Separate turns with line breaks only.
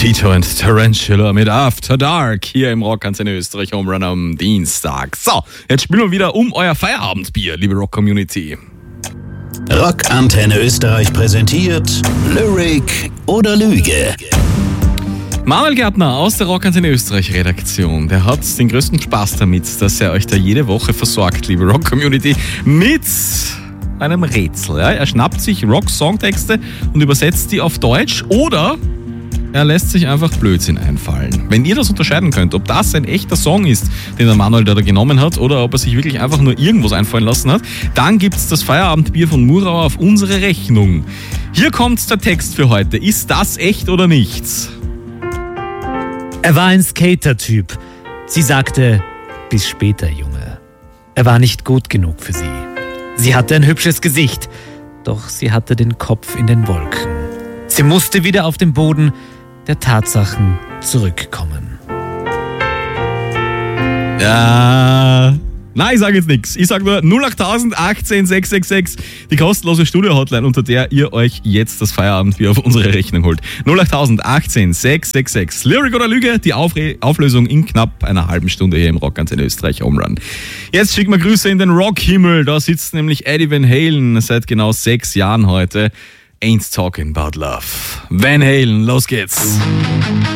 Tito und Tarantula mit After Dark hier im Rockantenne Österreich Home Run am Dienstag. So, jetzt spielen wir wieder um euer Feierabendbier, liebe Rock-Community.
Rockantenne Österreich präsentiert Lyric oder Lüge.
Manuel Gärtner aus der Rockantenne Österreich Redaktion, der hat den größten Spaß damit, dass er euch da jede Woche versorgt, liebe Rock-Community, mit einem Rätsel. Ja? Er schnappt sich Rock-Songtexte und übersetzt die auf Deutsch oder er lässt sich einfach Blödsinn einfallen. Wenn ihr das unterscheiden könnt, ob das ein echter Song ist, den der Manuel da genommen hat, oder ob er sich wirklich einfach nur irgendwas einfallen lassen hat, dann gibt's das Feierabendbier von Murauer auf unsere Rechnung. Hier kommt der Text für heute. Ist das echt oder nichts?
Er war ein Skater-Typ. Sie sagte, bis später, Junge. Er war nicht gut genug für sie. Sie hatte ein hübsches Gesicht, doch sie hatte den Kopf in den Wolken. Sie musste wieder auf den Boden der Tatsachen zurückkommen.
Ja. Nein, ich sage jetzt nichts. Ich sage nur 08000 18 666, die kostenlose Studio-Hotline, unter der ihr euch jetzt das Feierabendbier auf unsere Rechnung holt. 08000 18 666. Lyric oder Lüge, die Auflösung in knapp einer halben Stunde hier im Rockantenne Österreich Home Run. Jetzt schicken wir Grüße in den Rockhimmel. Da sitzt nämlich Eddie Van Halen seit genau 6 Jahren heute. Ain't Talking About Love. Van Halen, los geht's.